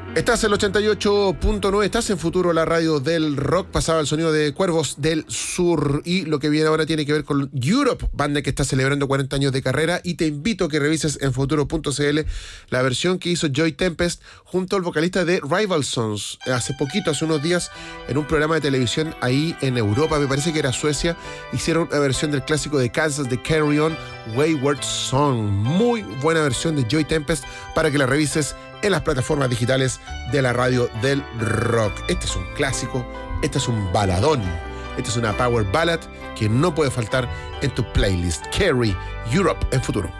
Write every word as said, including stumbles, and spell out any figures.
Estás en el ochenta y ocho punto nueve, estás en Futuro, la radio del rock. Pasaba el sonido de Cuervos del Sur. Y lo que viene ahora tiene que ver con Europe, banda que está celebrando cuarenta años de carrera. Y te invito a que revises en futuro punto c l la versión que hizo Joy Tempest junto al vocalista de Rival Sons. Hace poquito, hace unos días, en un programa de televisión ahí en Europa, me parece que era Suecia, hicieron una versión del clásico de Kansas de Carry On, Wayward Song. Muy buena versión de Joy Tempest para que la revises en las plataformas digitales de la radio del rock. Este es un clásico, este es un baladón, esta es una power ballad que no puede faltar en tu playlist. Carry Europe en Futuro.